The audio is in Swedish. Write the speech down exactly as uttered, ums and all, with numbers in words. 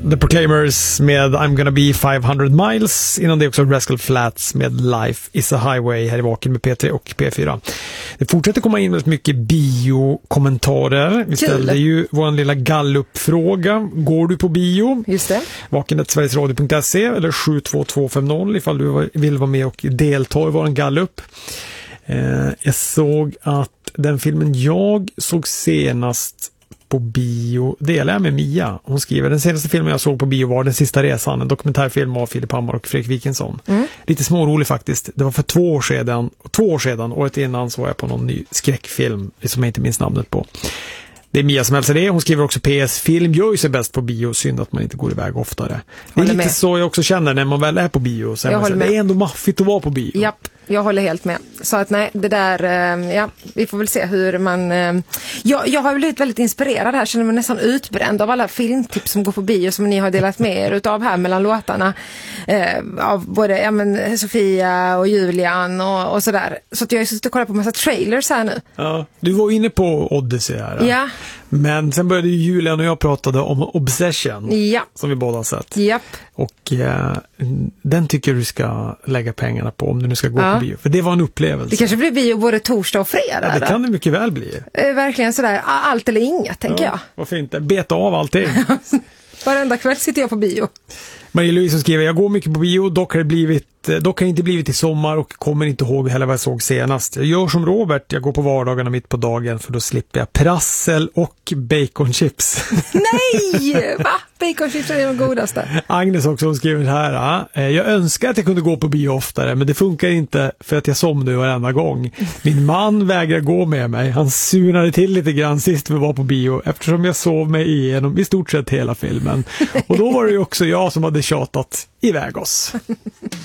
The Proclaimers med I'm gonna be five hundred miles. Innan det också Rascal Flatts med Life is a Highway här i Vaken med P tre och P fyra. Det fortsätter komma in väldigt mycket biokommentarer. Vi ställde ju vår lilla gallup-fråga. Går du på bio? Just det. vaken snabel-a sverigesradio punkt se eller sju två två fem noll ifall du vill vara med och delta i vår gallup. Eh, jag såg att den filmen jag såg senast på bio delar jag med Mia. Hon skriver, den senaste filmen jag såg på bio var Den sista resan, en dokumentärfilm av Filip Hammar och Fredrik Wikingsson. Mm. Lite smårolig faktiskt. Det var för två år sedan, två år sedan, året innan så var jag på någon ny skräckfilm som jag inte minns namnet på. Det är Mia som hälsar det. Hon skriver också P S. Film gör ju sig bäst på bio. Synd att man inte går iväg oftare. Det är lite med. Så jag också känner när man väl är på bio. Så man säger, det är ändå maffigt att vara på bio. Japp, jag håller helt med. Så att nej, det där, ja, vi får väl se hur man... Jag, jag har blivit väldigt inspirerad här. Känner mig nästan utbränd av alla filmtips som går på bio som ni har delat med er utav här mellan låtarna. Eh, av både ja, men, Sofia och Julian och, och sådär. Så att jag har suttit och kollat på en massa trailers här nu. Ja, du var inne på Odyssey här. Ja. Ja. Men sen började ju Julian och jag pratade om Obsession. Ja. Som vi båda har sett. Japp. Och eh, den tycker du ska lägga pengarna på om du nu ska gå ja. på bio. För det var en upplevelse. Det kanske blir bio både torsdag och fredag. Ja, det kan det mycket väl bli. Eh, verkligen sådär, allt eller inget tänker ja, jag. Varför inte? Beta av allting. Varenda kväll sitter jag på bio. Marie-Louise skriver, jag går mycket på bio, dock har det blivit, dock har det inte blivit i sommar och kommer inte ihåg heller vad jag såg senast. Jag gör som Robert, jag går på vardagarna mitt på dagen för då slipper jag prassel och baconchips. Nej! Va? Baconchips är de godaste. Agnes också, hon skriver här, jag önskar att jag kunde gå på bio oftare, men det funkar inte för att jag somnar varenda gång. Min man vägrar gå med mig, han sunade till lite grann sist vi var på bio eftersom jag sov mig igenom i stort sett hela filmen. Och då var det ju också jag som hade tjatat iväg oss.